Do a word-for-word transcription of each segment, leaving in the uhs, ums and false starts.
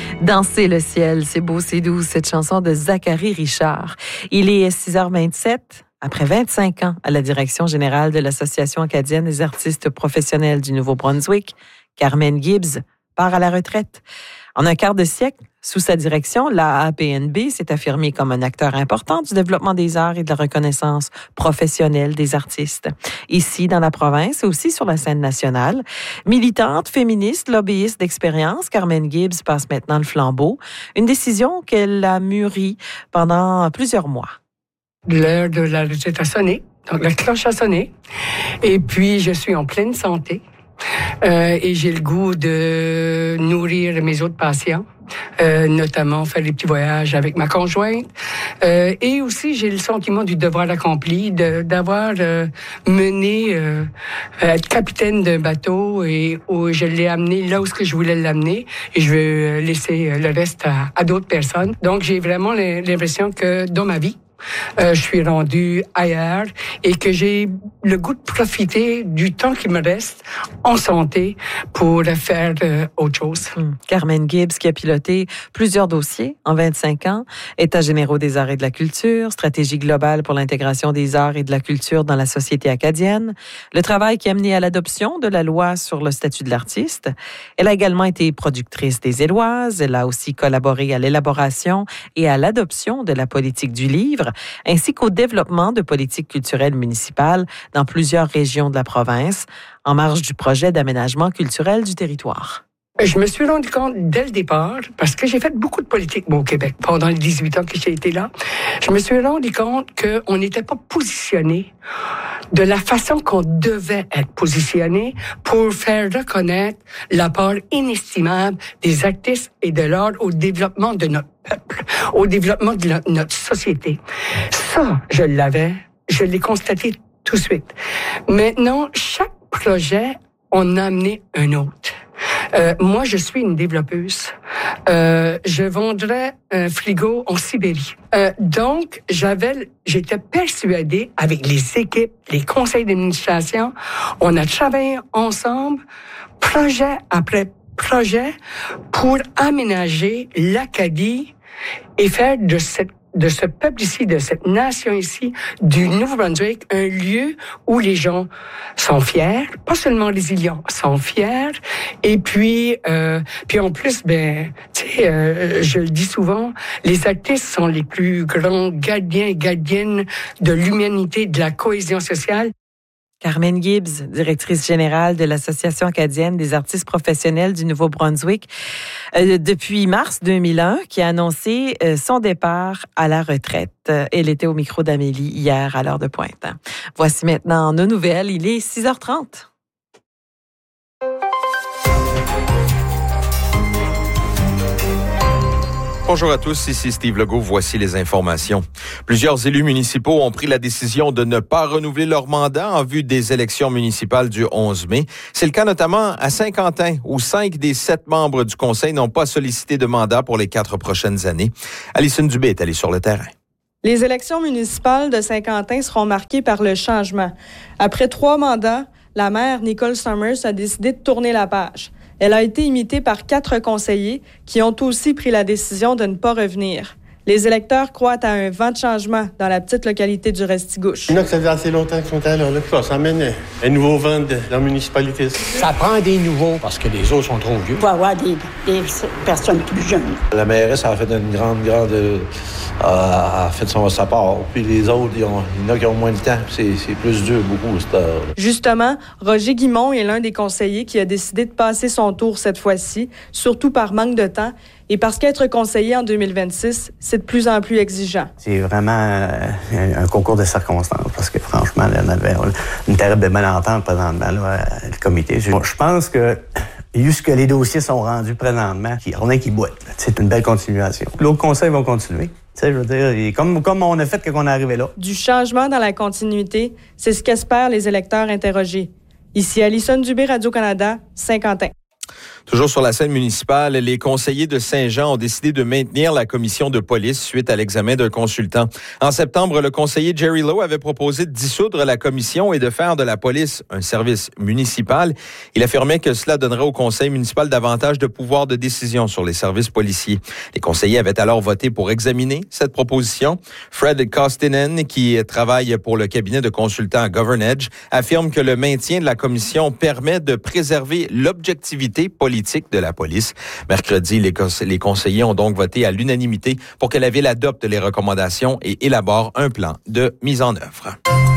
Danser le ciel, c'est beau, c'est doux, cette chanson de Zachary Richard. Il est six heures vingt-sept. Après vingt-cinq ans à la direction générale de l'Association acadienne des artistes professionnels du Nouveau-Brunswick, Carmen Gibbs part à la retraite. En un quart de siècle, sous sa direction, l'A A P N B s'est affirmé comme un acteur important du développement des arts et de la reconnaissance professionnelle des artistes. Ici, dans la province et aussi sur la scène nationale, militante, féministe, lobbyiste d'expérience, Carmen Gibbs passe maintenant le flambeau. Une décision qu'elle a mûrie pendant plusieurs mois. L'heure de la retraite a sonné, donc la cloche a sonné, et puis je suis en pleine santé. Euh, et j'ai le goût de nourrir mes autres patients, euh, notamment faire des petits voyages avec ma conjointe. Euh, et aussi, j'ai le sentiment du devoir accompli, de, d'avoir euh, mené, euh, être capitaine d'un bateau et où je l'ai amené là où ce que je voulais l'amener. Et je vais laisser le reste à, à d'autres personnes. Donc, j'ai vraiment l'impression que dans ma vie, Euh, je suis rendu ailleurs et que j'ai le goût de profiter du temps qui me reste en santé pour faire euh, autre chose. Hum. Carmen Gibbs qui a piloté plusieurs dossiers en vingt-cinq ans, États généraux des arts et de la culture, stratégie globale pour l'intégration des arts et de la culture dans la société acadienne, le travail qui a mené à l'adoption de la loi sur le statut de l'artiste. Elle a également été productrice des Éloises, elle a aussi collaboré à l'élaboration et à l'adoption de la politique du livre, ainsi qu'au développement de politiques culturelles municipales dans plusieurs régions de la province, en marge du projet d'aménagement culturel du territoire. Je me suis rendu compte dès le départ, parce que j'ai fait beaucoup de politique moi, au Québec pendant les dix-huit ans que j'ai été là, je me suis rendu compte qu'on n'était pas positionné de la façon qu'on devait être positionné pour faire reconnaître l'apport inestimable des artistes et de l'art au développement de notre peuple, au développement de la, notre société. Ça, je l'avais, je l'ai constaté tout de suite. Maintenant, chaque projet, on a amené un autre. Euh, moi, je suis une développeuse. Euh, je vendrais un frigo en Sibérie. Euh, donc, j'avais, j'étais persuadée avec les équipes, les conseils d'administration, on a travaillé ensemble, projet après projet, pour aménager l'Acadie et faire de cette de ce peuple ici, de cette nation ici, du Nouveau-Brunswick, un lieu où les gens sont fiers, pas seulement résilients, sont fiers. Et puis, euh, puis en plus, ben, tu sais, euh, je le dis souvent, les artistes sont les plus grands gardiens et gardiennes de l'humanité, de la cohésion sociale. Carmen Gibbs, directrice générale de l'Association acadienne des artistes professionnels du Nouveau-Brunswick, euh, depuis mars deux mille un, qui a annoncé euh, son départ à la retraite. Elle était au micro d'Amélie hier à l'heure de pointe. Voici maintenant nos nouvelles. Il est six heures trente. Bonjour à tous, ici Steve Legault, voici les informations. Plusieurs élus municipaux ont pris la décision de ne pas renouveler leur mandat en vue des élections municipales du onze mai. C'est le cas notamment à Saint-Quentin, où cinq des sept membres du conseil n'ont pas sollicité de mandat pour les quatre prochaines années. Alison Dubé est allée sur le terrain. Les élections municipales de Saint-Quentin seront marquées par le changement. Après trois mandats, la maire Nicole Summers a décidé de tourner la page. Elle a été imitée par quatre conseillers qui ont aussi pris la décision de ne pas revenir. Les électeurs croient à un vent de changement dans la petite localité du Restigouche. Il y en a que ça fait assez longtemps qu'ils sont à l'heure. Ça, ça amène un nouveau vent de la municipalité. Ça prend des nouveaux parce que les autres sont trop vieux. Il faut avoir des, des personnes plus jeunes. La mairesse a fait une grande, grande... Euh, a fait son, sa part. Puis les autres, il y en a qui ont moins de temps. C'est, c'est plus dur, beaucoup. C'est, euh... Justement, Roger Guimond est l'un des conseillers qui a décidé de passer son tour cette fois-ci, surtout par manque de temps et parce qu'être conseiller en deux mille vingt-six, c'est de plus en plus exigeant. C'est vraiment un, un concours de circonstances parce que franchement, là, on avait une terrible malentente présentement, là, le comité. Je, je pense que jusque les dossiers sont rendus présentement, on est qui boite. C'est une belle continuation. L'autre conseil va continuer. Tu sais, je veux dire, comme, comme on a fait quand on est arrivé là. Du changement dans la continuité, c'est ce qu'espèrent les électeurs interrogés. Ici Alison Dubé, Radio-Canada, Saint-Quentin. Toujours sur la scène municipale, les conseillers de Saint-Jean ont décidé de maintenir la commission de police suite à l'examen d'un consultant. En septembre, le conseiller Jerry Lowe avait proposé de dissoudre la commission et de faire de la police un service municipal. Il affirmait que cela donnerait au conseil municipal davantage de pouvoir de décision sur les services policiers. Les conseillers avaient alors voté pour examiner cette proposition. Fred Kostinen, qui travaille pour le cabinet de consultants GovernEdge, affirme que le maintien de la commission permet de préserver l'objectivité politique de la police. Mercredi, les, cons- les conseillers ont donc voté à l'unanimité pour que la Ville adopte les recommandations et élabore un plan de mise en œuvre.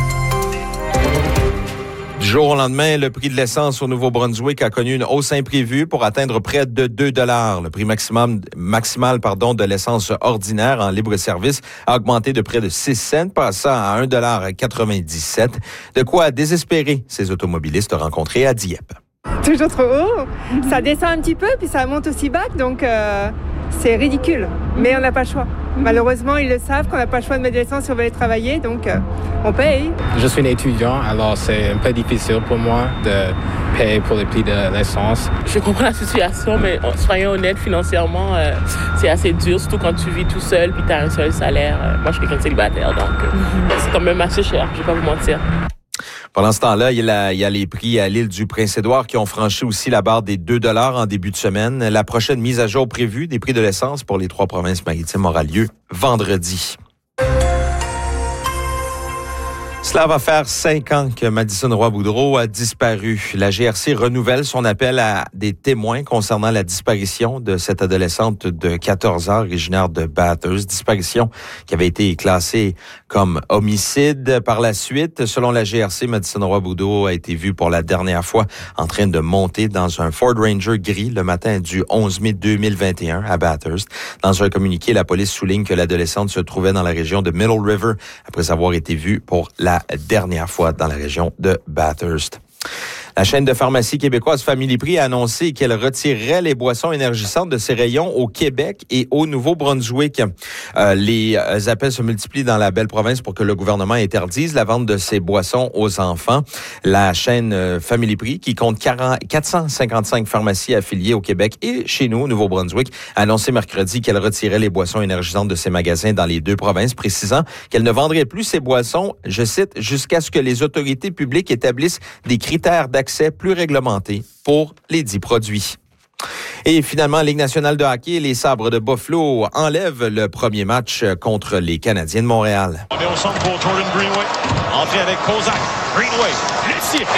Du jour au lendemain, le prix de l'essence au Nouveau-Brunswick a connu une hausse imprévue pour atteindre près de deux dollars. Le prix maximum, maximal pardon, de l'essence ordinaire en libre-service a augmenté de près de six cents, passant à un dollar quatre-vingt-dix-sept. De quoi désespérer ces automobilistes rencontrés à Dieppe. Toujours trop haut. Ça descend un petit peu, puis ça monte aussi bas, donc euh, c'est ridicule. Mais on n'a pas le choix. Malheureusement, ils le savent qu'on n'a pas le choix de mettre de l'essence si on veut aller travailler, donc euh, on paye. Je suis un étudiant, alors c'est un peu difficile pour moi de payer pour le prix de l'essence. Je comprends la situation, mais soyons honnêtes, financièrement, euh, c'est assez dur, surtout quand tu vis tout seul puis tu as un seul salaire. Euh, moi, je suis quelqu'un de célibataire, donc euh, mm-hmm. c'est quand même assez cher, je ne vais pas vous mentir. Pendant ce temps-là, il y, a, il y a les prix à l'île du Prince-Édouard qui ont franchi aussi la barre des deux dollars en début de semaine. La prochaine mise à jour prévue des prix de l'essence pour les trois provinces maritimes aura lieu vendredi. Cela va faire cinq ans que Madison Roy-Boudreau a disparu. La G R C renouvelle son appel à des témoins concernant la disparition de cette adolescente de quatorze ans, originaire de Bathurst. Disparition qui avait été classée comme homicide. Par la suite, selon la G R C, Madison Roy-Boudreau a été vue pour la dernière fois en train de monter dans un Ford Ranger gris le matin du onze mai deux mille vingt et un à Bathurst. Dans un communiqué, la police souligne que l'adolescente se trouvait dans la région de Middle River après avoir été vue pour la La dernière fois dans la région de Bathurst. La chaîne de pharmacie québécoise Family Prix a annoncé qu'elle retirerait les boissons énergisantes de ses rayons au Québec et au Nouveau-Brunswick. Euh, les appels se multiplient dans la belle province pour que le gouvernement interdise la vente de ces boissons aux enfants. La chaîne Family Prix, qui compte quatre cent cinquante-cinq pharmacies affiliées au Québec et chez nous, au Nouveau-Brunswick, a annoncé mercredi qu'elle retirait les boissons énergisantes de ses magasins dans les deux provinces, précisant qu'elle ne vendrait plus ces boissons, je cite, jusqu'à ce que les autorités publiques établissent des critères d'accès accès plus réglementé pour les dix produits. Et finalement, Ligue nationale de hockey, les Sabres de Buffalo enlèvent le premier match contre les Canadiens de Montréal. On est au centre pour Jordan Greenway. Entrée avec Kozak. Greenway. Le tir.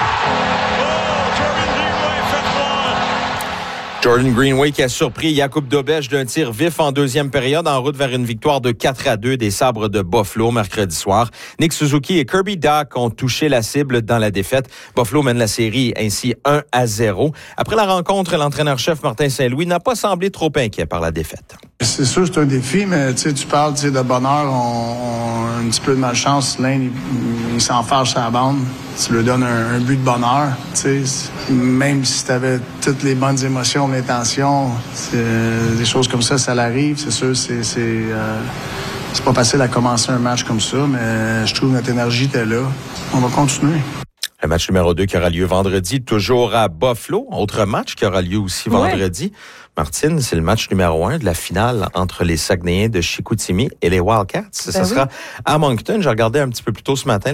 Jordan Greenway qui a surpris Jakub Dobeš d'un tir vif en deuxième période en route vers une victoire de quatre à deux des Sabres de Buffalo mercredi soir. Nick Suzuki et Kirby Dach ont touché la cible dans la défaite. Buffalo mène la série ainsi un à zéro. Après la rencontre, l'entraîneur-chef Martin Saint-Louis n'a pas semblé trop inquiet par la défaite. C'est sûr que c'est un défi, mais tu parles de bonheur, on, on a un petit peu de malchance. L'un, il, il s'enfarge sur la bande. Tu lui donnes un, un but de bonheur. T'sais. Même si tu avais toutes les bonnes émotions, l'intention, des choses comme ça, ça l'arrive. C'est sûr, c'est, c'est, euh, c'est pas facile à commencer un match comme ça, mais je trouve que notre énergie était là. On va continuer. Le match numéro deux qui aura lieu vendredi, toujours à Buffalo. Autre match qui aura lieu aussi vendredi. Ouais. Martine, c'est le match numéro un de la finale entre les Saguenayens de Chicoutimi et les Wildcats. Ben ça oui. sera à Moncton. J'ai regardé un petit peu plus tôt ce matin.